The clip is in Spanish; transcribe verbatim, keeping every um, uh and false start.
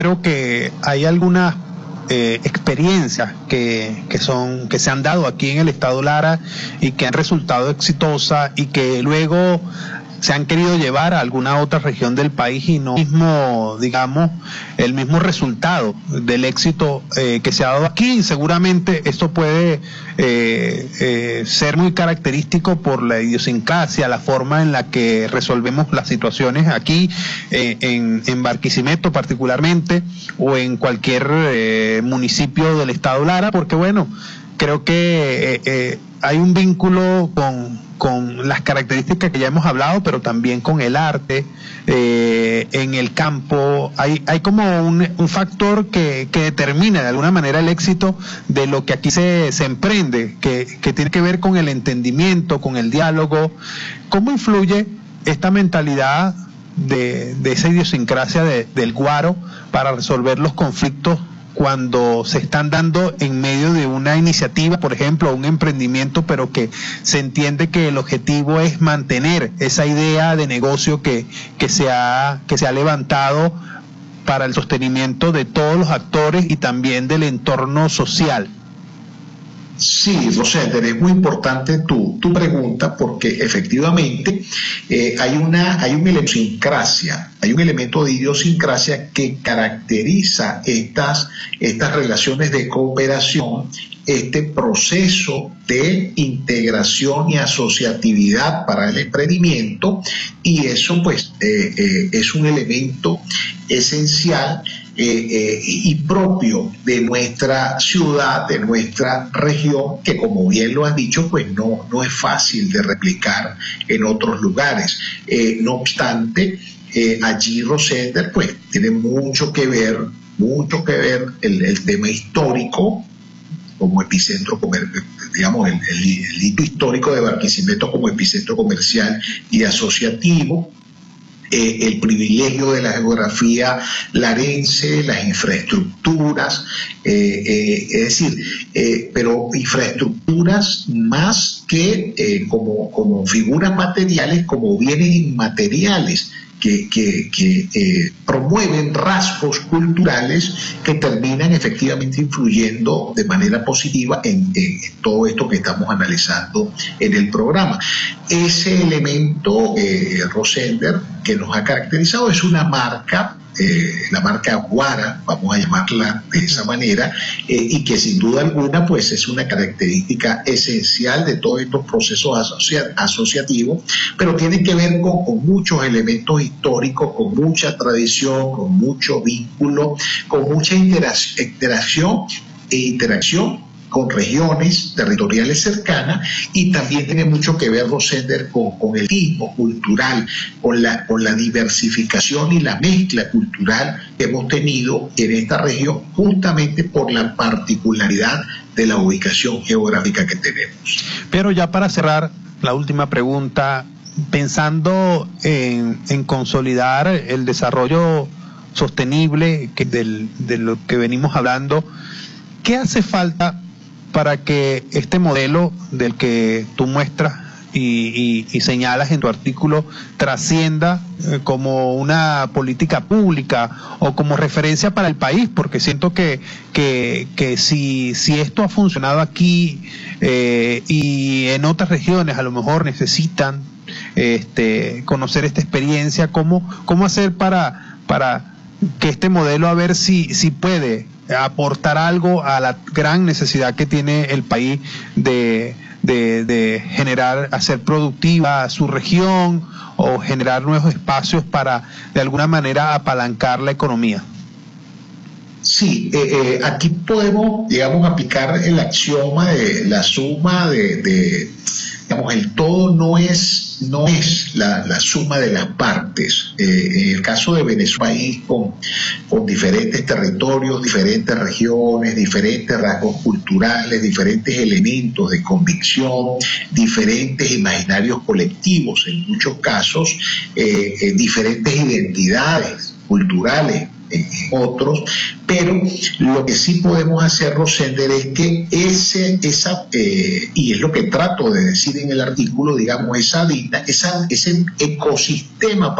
creo que hay algunas eh, experiencias que, que son que se han dado aquí en el estado Lara y que han resultado exitosas y que luego se han querido llevar a alguna otra región del país y no mismo, digamos, el mismo resultado del éxito eh, que se ha dado aquí. Seguramente esto puede eh, eh, ser muy característico por la idiosincrasia, la forma en la que resolvemos las situaciones aquí eh, en, en Barquisimeto particularmente, o en cualquier eh, municipio del estado Lara, porque bueno, creo que eh, eh, hay un vínculo con con las características que ya hemos hablado, pero también con el arte, eh, en el campo. Hay, hay como un, un factor que, que determina de alguna manera el éxito de lo que aquí se, se emprende, que, que tiene que ver con el entendimiento, con el diálogo. ¿Cómo influye esta mentalidad de, de esa idiosincrasia de, del guaro para resolver los conflictos cuando se están dando en medio de una iniciativa, por ejemplo, un emprendimiento, pero que se entiende que el objetivo es mantener esa idea de negocio que, que, se ha, que se ha levantado para el sostenimiento de todos los actores y también del entorno social? Sí, Rosender, es muy importante tu, tu pregunta, porque efectivamente eh, hay una hay una idiosincrasia, hay un elemento de idiosincrasia que caracteriza estas, estas relaciones de cooperación, este proceso de integración y asociatividad para el emprendimiento, y eso pues eh, eh, es un elemento esencial Eh, eh, y propio de nuestra ciudad, de nuestra región, que como bien lo has dicho, pues no, no es fácil de replicar en otros lugares. Eh, no obstante, eh, allí Rosender pues tiene mucho que ver, mucho que ver el, el tema histórico, como epicentro, digamos, el, el, el hito histórico de Barquisimeto como epicentro comercial y asociativo. Eh, el privilegio de la geografía larense, las infraestructuras, eh, eh, es decir, eh, pero infraestructuras más que eh, como, como figuras materiales, como bienes inmateriales que, que, que eh, promueven rasgos culturales que terminan efectivamente influyendo de manera positiva en, en todo esto que estamos analizando en el programa. Ese elemento, eh, Rosender, que nos ha caracterizado es una marca, eh, la marca Guara, vamos a llamarla de esa manera, eh, y que sin duda alguna pues es una característica esencial de todos estos procesos asocia asociativos, pero tiene que ver con, con muchos elementos históricos, con mucha tradición, con mucho vínculo, con mucha interacción e interacción con regiones territoriales cercanas, y también tiene mucho que ver, Rosender, con, con el ritmo cultural, con la, con la diversificación y la mezcla cultural que hemos tenido en esta región, justamente por la particularidad de la ubicación geográfica que tenemos. Pero ya para cerrar, la última pregunta, pensando en, en consolidar el desarrollo sostenible que del, de lo que venimos hablando, ¿qué hace falta para que este modelo del que tú muestras y, y, y señalas en tu artículo trascienda eh, como una política pública o como referencia para el país? Porque siento que, que, que si, si esto ha funcionado aquí eh, y en otras regiones a lo mejor necesitan este, conocer esta experiencia, ¿cómo, cómo hacer para, para que este modelo, a ver si, si puede aportar algo a la gran necesidad que tiene el país de, de, de generar, hacer productiva su región o generar nuevos espacios para de alguna manera apalancar la economía? Sí, eh, eh, aquí podemos, digamos, aplicar el axioma de la suma de, de digamos, el todo no es no es la, la suma de las partes. Eh, en el caso de Venezuela, país con, con diferentes territorios, diferentes regiones, diferentes rasgos culturales, diferentes elementos de convicción, diferentes imaginarios colectivos, en muchos casos, eh, eh, diferentes identidades culturales, en otros, pero lo que sí podemos hacer, Rosender, es que ese, esa, eh, y es lo que trato de decir en el artículo, digamos, esa, esa, ese ecosistema